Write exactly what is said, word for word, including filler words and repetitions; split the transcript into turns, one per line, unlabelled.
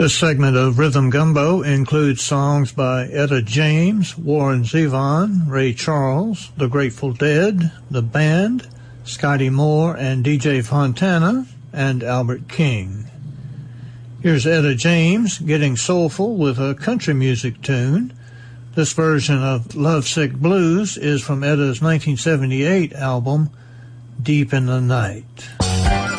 This segment of Rhythm Gumbo includes songs by Etta James, Warren Zevon, Ray Charles, The Grateful Dead, The Band, Scotty Moore and D J Fontana, and Albert King. Here's Etta James getting soulful with a country music tune. This version of Lovesick Blues is from Etta's nineteen seventy-eight album, Deep in the Night.